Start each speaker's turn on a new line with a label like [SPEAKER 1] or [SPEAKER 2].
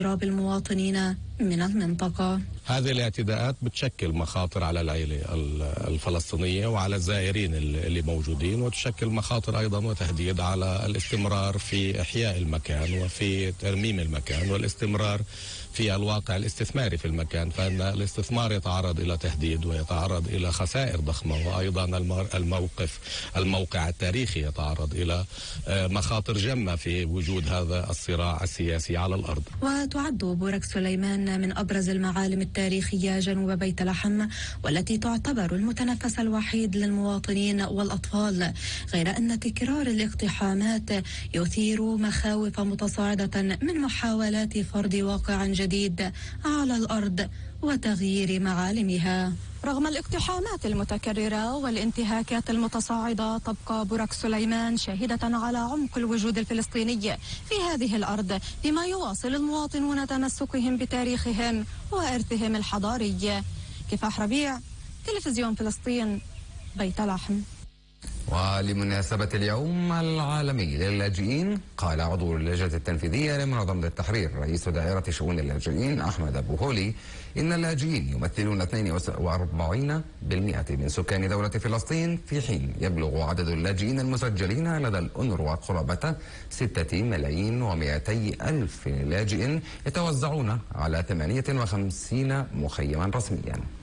[SPEAKER 1] بالمواطنين من المنطقة.
[SPEAKER 2] هذه الاعتداءات بتشكل مخاطر على العائلة الفلسطينية وعلى الزائرين اللي موجودين، وتشكل مخاطر أيضا وتهديد على الاستمرار في إحياء المكان وفي ترميم المكان والاستمرار في الواقع الاستثماري في المكان، فإن الاستثمار يتعرض إلى تهديد ويتعرض إلى خسائر ضخمة، وأيضا الموقع التاريخي يتعرض إلى مخاطر جمة في وجود هذا الصراع السياسي على الأرض.
[SPEAKER 1] وتعد بورق سليمان من أبرز المعالم التاريخية جنوب بيت لحم، والتي تعتبر المتنفس الوحيد للمواطنين والأطفال، غير أن تكرار الاقتحامات يثير مخاوف متصاعدة من محاولات فرض واقع جديد على الأرض وتغيير معالمها. رغم الاقتحامات المتكررة والانتهاكات المتصاعدة، تبقى بورق سليمان شاهدة على عمق الوجود الفلسطيني في هذه الأرض، بما يواصل المواطنون تمسكهم بتاريخهم وإرثهم الحضاري. كفاح ربيع، تلفزيون فلسطين، بيت لحم.
[SPEAKER 3] ولمناسبة اليوم العالمي للاجئين، قال عضو اللجنة التنفيذية لمنظمة التحرير رئيس دائرة شؤون اللاجئين أحمد أبو هولي إن اللاجئين يمثلون 42% من سكان دولة فلسطين، في حين يبلغ عدد اللاجئين المسجلين لدى الأونروا قرابة 6,200,000 لاجئ يتوزعون على 58 مخيما رسميا.